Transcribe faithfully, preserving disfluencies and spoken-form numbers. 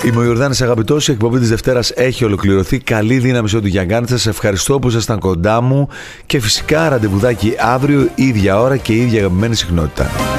Είμαι ο Ιορδάνης Αγαπητός, η εκπομπή της Δευτέρας έχει ολοκληρωθεί. Καλή δύναμη σε ό,τι για κάνετε. Σας ευχαριστώ που ήσασταν κοντά μου και φυσικά ραντεβουδάκι αύριο, ίδια ώρα και ίδια αγαπημένη συχνότητα.